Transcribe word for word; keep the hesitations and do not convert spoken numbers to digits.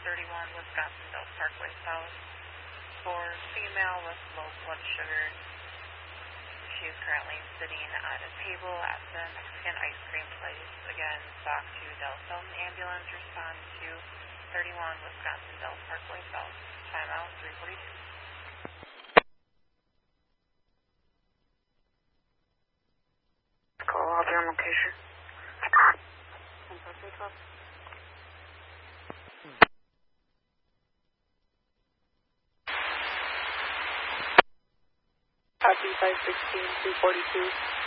thirty-one Wisconsin Dells Parkway South for female with low blood sugar. She is currently sitting at a table at the Mexican ice cream place. Again, stock to Dallas Hilton ambulance, respond to thirty-one Wisconsin Dells Parkway South. Timeout three forty-two. Call, I'll be on location. Copy five sixteen, two forty-two.